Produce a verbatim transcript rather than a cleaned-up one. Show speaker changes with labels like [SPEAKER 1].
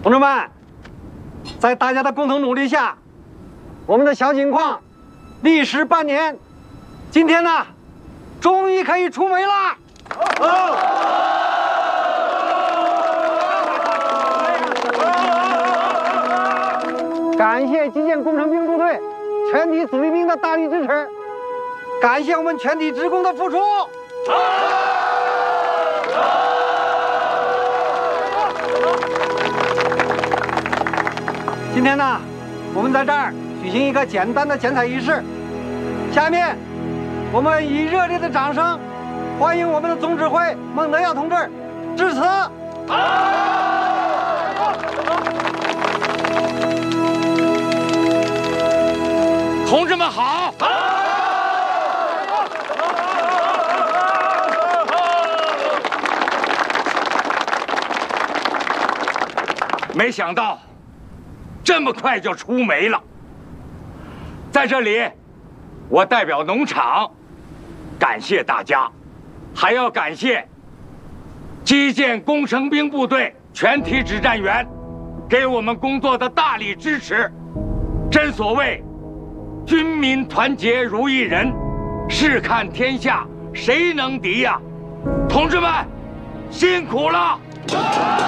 [SPEAKER 1] 同志们，在大家的共同努力下，我们的小井矿历时半年，今天呢，终于可以出煤了。感谢基建工程兵部队全体子弟兵的大力支持，感谢我们全体职工的付出。今天呢，我们在这儿举行一个简单的剪彩仪式。下面，我们以热烈的掌声欢迎我们的总指挥孟德耀同志致辞。
[SPEAKER 2] 同志们好！没想到这么快就出煤了。在这里，我代表农场感谢大家，还要感谢基建工程兵部队全体指战员给我们工作的大力支持。真所谓军民团结如一人，试看天下谁能敌呀！同志们，辛苦了！